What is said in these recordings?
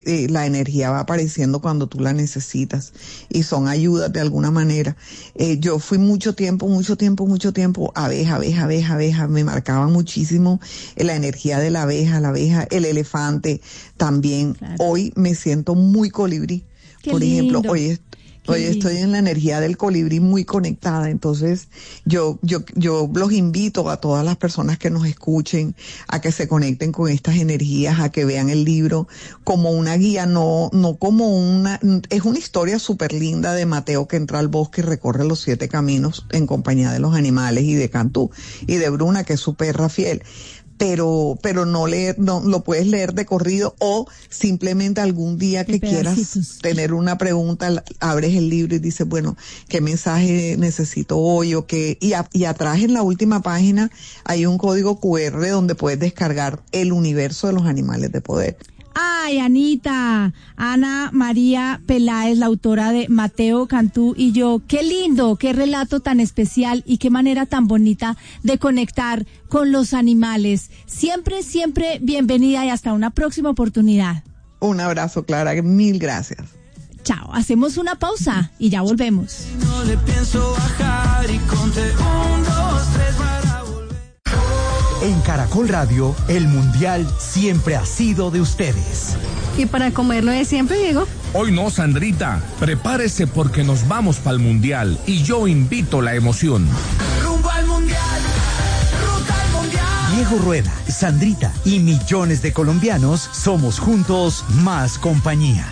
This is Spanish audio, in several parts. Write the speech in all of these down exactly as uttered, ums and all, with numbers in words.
Eh, la energía va apareciendo cuando tú la necesitas y son ayudas de alguna manera. Eh, yo fui mucho tiempo, mucho tiempo, mucho tiempo abeja, abeja, abeja, abeja. Me marcaba muchísimo eh, la energía de la abeja, la abeja, el elefante también. Claro. Hoy me siento muy colibrí. Qué Por lindo. ejemplo, hoy Qué Hoy lindo. Estoy en la energía del colibrí muy conectada, entonces yo, yo, yo los invito a todas las personas que nos escuchen a que se conecten con estas energías, a que vean el libro como una guía, no, no como una, es una historia súper linda de Mateo que entra al bosque y recorre los siete caminos en compañía de los animales y de Cantú y de Bruna, que es su perra fiel. pero pero no leer, no lo puedes leer de corrido o simplemente algún día que quieras tener una pregunta, abres el libro y dices, bueno, ¿qué mensaje necesito hoy? O qué, y, a, y atrás en la última página hay un código cu erre donde puedes descargar el universo de los animales de poder. Ay, Anita, Ana María Peláez, la autora de Mateo, Cantú y yo. Qué lindo, qué relato tan especial y qué manera tan bonita de conectar con los animales. Siempre, siempre bienvenida y hasta una próxima oportunidad. Un abrazo, Clara, mil gracias. Chao, hacemos una pausa y ya volvemos. No le pienso bajar y conté un, dos, tres para volver. En Caracol Radio, el Mundial siempre ha sido de ustedes. ¿Y para comerlo de siempre, Diego? Hoy no, Sandrita. Prepárese porque nos vamos para el Mundial y yo invito la emoción. Rumbo al Mundial, ruta al Mundial. Diego Rueda, Sandrita y millones de colombianos somos juntos más compañía.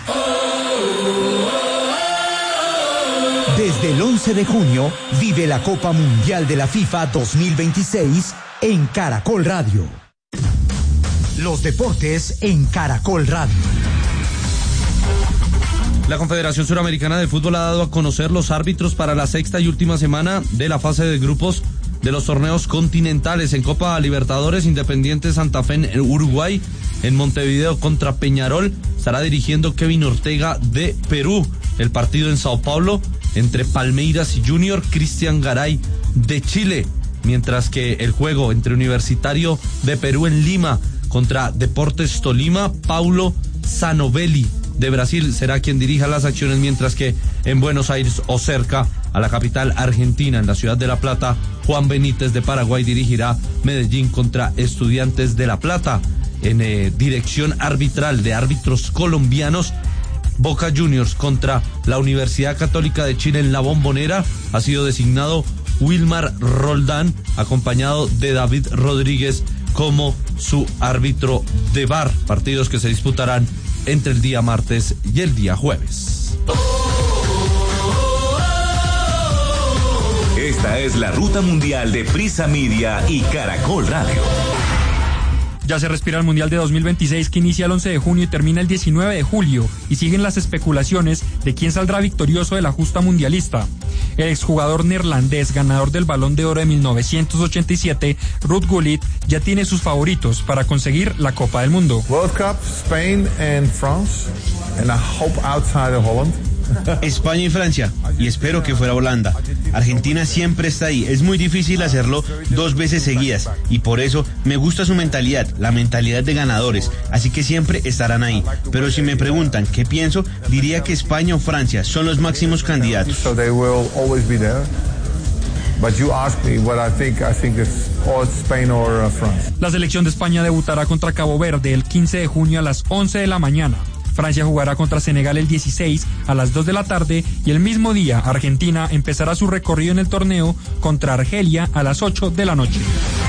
Desde el once de junio, vive la Copa Mundial de la FIFA dos mil veintiséis en Caracol Radio. Los deportes en Caracol Radio. La Confederación Suramericana de Fútbol ha dado a conocer los árbitros para la sexta y última semana de la fase de grupos de los torneos continentales. En Copa Libertadores, Independiente Santa Fe en Uruguay, en Montevideo contra Peñarol, estará dirigiendo Kevin Ortega de Perú. El partido en Sao Paulo entre Palmeiras y Junior, Cristian Garay de Chile. Mientras que el juego entre Universitario de Perú en Lima contra Deportes Tolima, Paulo Sanovelli de Brasil será quien dirija las acciones, mientras que en Buenos Aires o cerca a la capital argentina, en la ciudad de La Plata, Juan Benítez de Paraguay dirigirá Medellín contra Estudiantes de La Plata. En eh, dirección arbitral de árbitros colombianos, Boca Juniors contra la Universidad Católica de Chile en La Bombonera ha sido designado Wilmar Roldán, acompañado de David Rodríguez como su árbitro de V A R. Partidos que se disputarán entre el día martes y el día jueves. Esta es la ruta mundial de Prisa Media y Caracol Radio. Ya se respira el Mundial de dos mil veintiséis, que inicia el once de junio y termina el diecinueve de julio, y siguen las especulaciones de quién saldrá victorioso de la justa mundialista. El exjugador neerlandés, ganador del Balón de Oro de mil novecientos ochenta y siete, Ruud Gullit, ya tiene sus favoritos para conseguir la Copa del Mundo. World Cup, Spain and France, and I hope outside of Holland. España y Francia, y espero que fuera Holanda. Argentina siempre está ahí, es muy difícil hacerlo dos veces seguidas, y por eso me gusta su mentalidad, la mentalidad de ganadores, así que siempre estarán ahí. Pero si me preguntan qué pienso, diría que España o Francia son los máximos candidatos. So they will always be there. But you ask me what I think, I think it's or Spain or uh, France. La selección de España debutará contra Cabo Verde el quince de junio a las once de la mañana. Francia jugará contra Senegal el dieciséis a las dos de la tarde y el mismo día Argentina empezará su recorrido en el torneo contra Argelia a las ocho de la noche.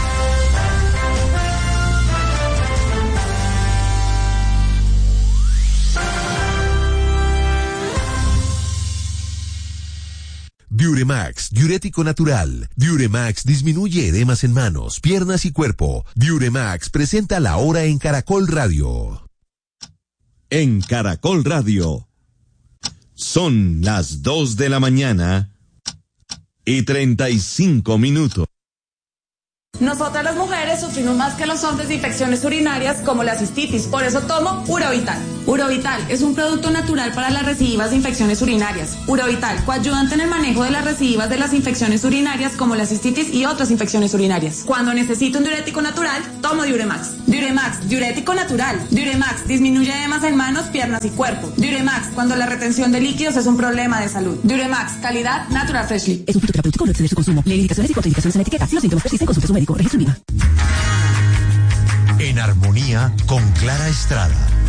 Diuremax, diurético natural. Diuremax disminuye edemas en manos, piernas y cuerpo. Diuremax presenta la hora en Caracol Radio. En Caracol Radio. Son las dos de la mañana y treinta y cinco minutos. Nosotras las mujeres sufrimos más que los hombres de infecciones urinarias como la cistitis, por eso tomo Uravital. Urovital es un producto natural para las recidivas de infecciones urinarias. Urovital, coayudante en el manejo de las recidivas de las infecciones urinarias como la cistitis y otras infecciones urinarias. Cuando necesito un diurético natural, tomo Diuremax. Diuremax, diurético natural. Diuremax disminuye edemas en manos, piernas y cuerpo. Diuremax, cuando la retención de líquidos es un problema de salud. Diuremax, calidad Natural Freshly. Es un fitoterapéutico, no exceder su consumo. Lee indicaciones y contraindicaciones en etiqueta. Si los síntomas persisten, consulte a su médico. Registro INVIMA. En armonía con Clara Estrada.